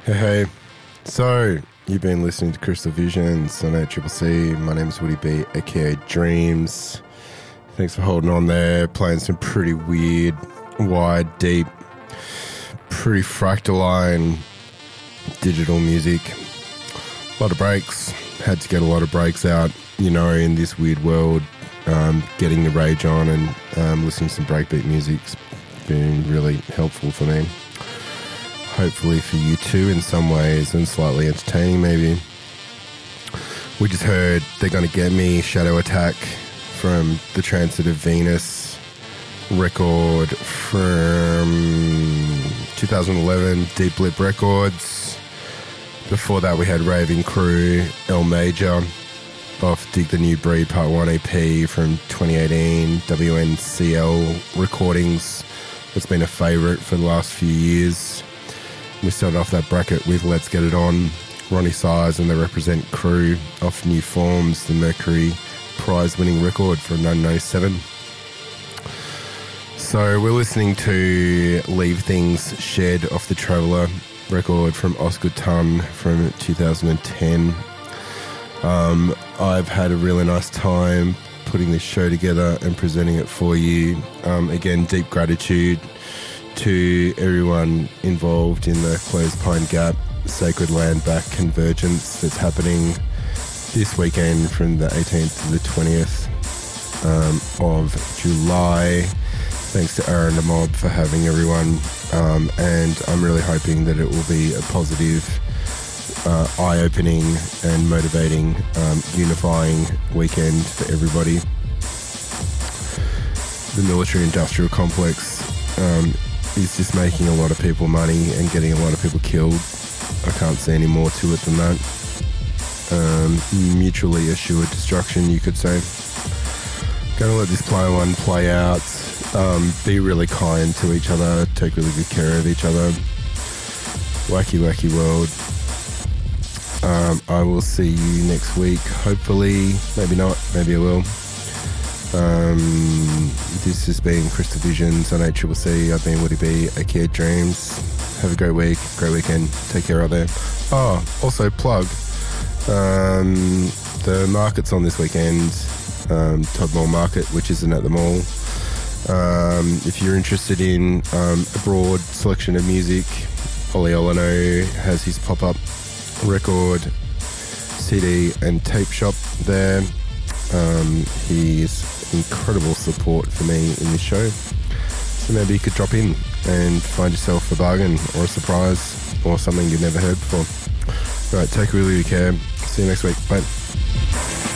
Hey. So, you've been listening to Crystal Visions on ACCC. My name is Woody B, aka Dreams. Thanks for holding on there, playing some pretty weird, wide, deep, pretty fractaline digital music. A lot of breaks. Had to get a lot of breaks out, you know, in this weird world. Getting the rage on and listening to some breakbeat music's been really helpful for me. Hopefully for you too in some ways, and slightly entertaining maybe. We just heard They're Gonna Get Me, Shadow Attack from the Transit of Venus record from 2011, Deep Lip Records. Before that we had Raving Crew, El Major off Dig the New Breed Part 1 EP from 2018, WNCL Recordings. It's been a favourite for the last few years. We started off that bracket with Let's Get It On, Ronnie Size and the Represent Crew off New Forms, the Mercury prize-winning record from 1997. So we're listening to Leave Things Shed off the Traveller record from Oscar Tunn from 2010. I've had a really nice time putting this show together and presenting it for you. Again, deep gratitude to everyone involved in the Closed Pine Gap Sacred Land Back Convergence that's happening this weekend from the 18th to the 20th of July. Thanks to Aaron the Mob for having everyone, and I'm really hoping that it will be a positive, eye-opening and motivating, unifying weekend for everybody. The military-industrial complex is just making a lot of people money and getting a lot of people killed. I can't see any more to it than that. Mutually assured destruction, you could say. Gonna let this one play out. Be really kind to each other. Take really good care of each other. Wacky, wacky world. I will see you next week. Hopefully, maybe not. Maybe I will. This has been Crystal Visions on ACCC. I've been Woody B, aka Dreams. Have a great week, great weekend. Take care out there. Oh, also plug. The market's on this weekend. Todmore Market, which isn't at the mall. If you're interested in a broad selection of music, Ollie Olano has his pop-up record, CD and tape shop there. He's incredible support for me in this show, so maybe you could drop in and find yourself a bargain or a surprise or something you've never heard before. Right, take really good care. See you next week. Bye.